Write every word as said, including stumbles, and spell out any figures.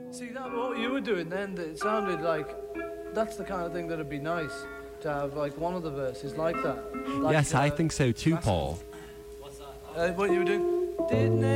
See, that what you were doing then, it sounded like that's the kind of thing that'd be nice to have, like one of the verses like that. Like, yes, uh, I think so too, Paul. Uh, what you were doing? Didn't